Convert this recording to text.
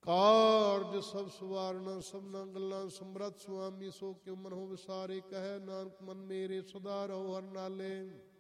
ਕਾਰਜ ਸਭ ਸਵਾਰਨਾ ਸਭਨਾ ਗੱਲਾਂ ਸਮਰੱਥ ਸੁਆਮੀ ਸੋ ਕਿਉ ਮਨਹੁ ਵਿਸਾਰੇ ਕਹੈ ਨਾਨਕ ਮਨ ਮੇਰੇ ਸਦਾ ਰਹੋ ਹਰ ਨਾਲੇ।